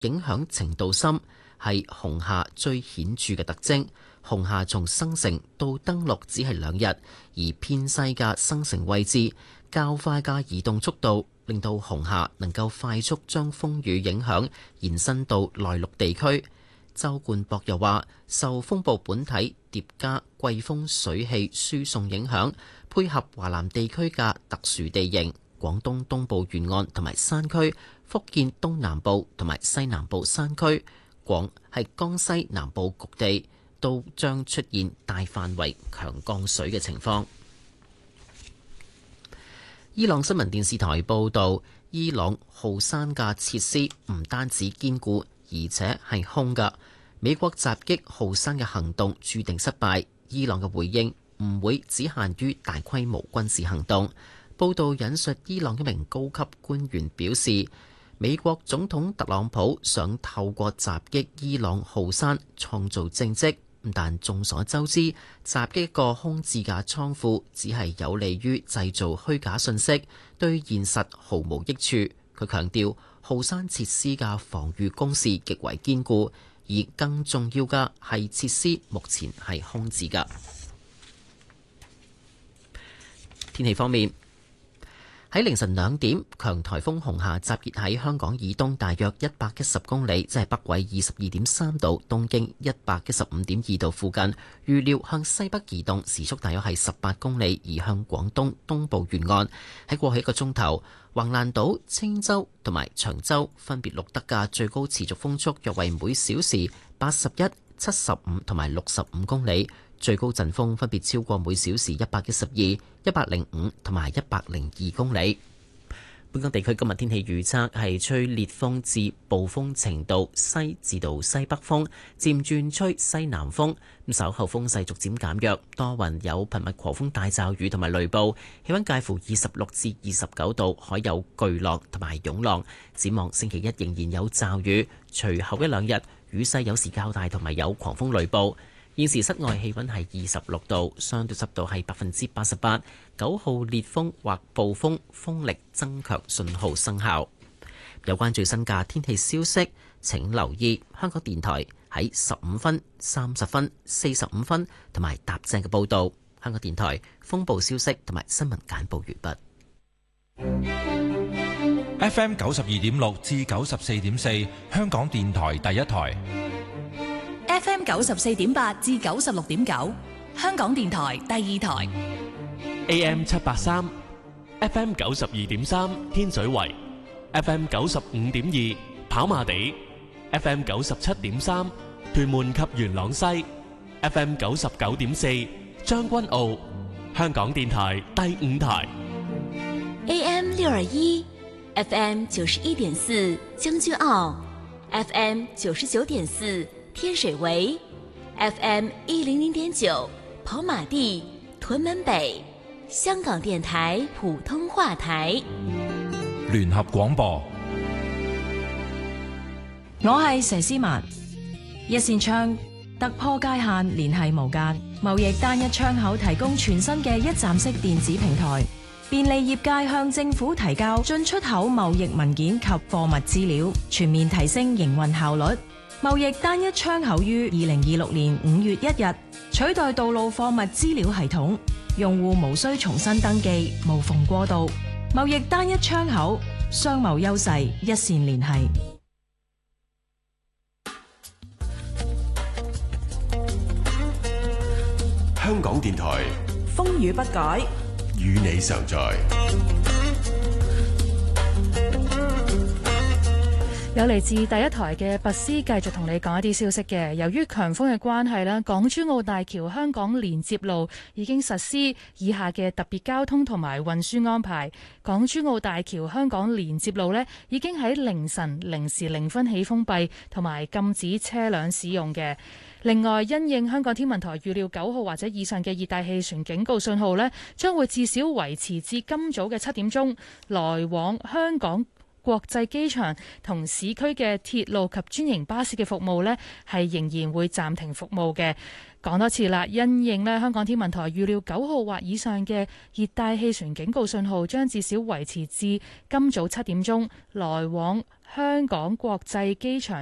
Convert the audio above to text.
影響程度深，係紅夏最顯著嘅特徵。紅夏從生成到登陸只係2日，而偏西嘅生成位置較快嘅移動速度，令到紅夏能夠快速將風雨影響延伸到內陸地區。周冠博又話，受風暴本體疊加季風水氣輸送影響，配合華南地區嘅特殊地形，廣東東部沿岸同埋山區、福建東南部同埋西南部山區、係江西南部局地，都將出現大範圍強降水嘅情況。伊朗新聞電視台報導，伊朗浩山嘅設施唔單止堅固，而且係空㗎。美國襲擊浩山嘅行動注定失敗，伊朗嘅回應唔會只限於大規模軍事行動。報導引述伊朗一名高級官員表示，美國總統特朗普想透過襲擊伊朗浩山創造政績，但眾所周知，襲擊一個空置嘅倉庫只係有利於製造虛假信息，對現實毫無益處。佢強調，浩山設施嘅防禦工事極為堅固，而更重要嘅係設施目前係空置嘅。天氣方面，喺凌晨2點，強颱風紅夏集結喺香港以東大約110公里，即係北緯22.3度、東經115.2度附近。預料向西北移動，時速大約係18公里，移向廣東東部沿岸。喺過去1個鐘頭，橫瀾島、青洲同埋長洲分別錄得嘅最高持續風速約為每小時81、75同埋65公里。最高陣風分別超過每小時112、105同埋102公里。本港地區今日天氣預測係吹烈風至暴風程度，西至到西北風，漸轉吹西南風。稍後風勢逐漸減弱，多雲有頻密狂風大驟雨同埋雷暴，氣溫介乎26至29度，海有巨浪同埋湧浪。展望星期一仍然有驟雨，隨後1-2日雨勢有時較大，同埋有狂風雷暴。現時室外氣溫係26度，相對濕度係88%。9號烈風或暴風風力增強信號生效。有關最新嘅天氣消息，請留意香港電台喺15分、30分、45分同埋踏正嘅報導。香港電台風暴消息同埋新聞簡報完畢。FM 92.6至94.4，香港電台第一台。 FM 94.8至96.9，香港電台第二台。 AM 783 FM 92.3，天水圍 FM 95.2，跑馬地 FM 97.3，屯門及元朗西 FM 99.4，將軍澳，香港電台第五台。 AM 621 FM 91.4，將軍澳 FM 99.4，天水圍 FM 100.9，跑馬地、屯門北，香港電台普通話台。 聯合廣播， 我係佘詩曼。一線窗突破界限，聯繫無間，貿易單一窗口提供全新嘅一站式電子平台，便利業界向政府提交進出口貿易文件及貨物資料，全面提升營運效率。貿易單一窗口於2026年5月1日取代道路貨物資料系統，用戶無需重新登記，無縫過渡。貿易單一窗口，商貿優勢一線連繫。 香港電台風雨不改， 與你常在。 有嚟自第一台嘅拔絲繼續同你講一啲消息嘅。由於強風嘅關係啦，港珠澳大橋香港連接路已經實施以下嘅特別交通同埋運輸安排。港珠澳大橋香港連接路呢已經喺凌晨0時0分起封閉，同埋禁止車輛使用嘅。另外，因應香港天文台預料9號或者以上嘅熱帶氣旋警告信號呢將會至少維持至今早嘅7點鐘，來往香港國際機場同市區嘅鐵路及專營巴士嘅服務呢，係仍然會暫停服務嘅。講多次啦，因應呢，香港天文台預料9號或以上嘅熱帶氣旋警告信號將至少維持至今早7點鐘，來往香港國際機場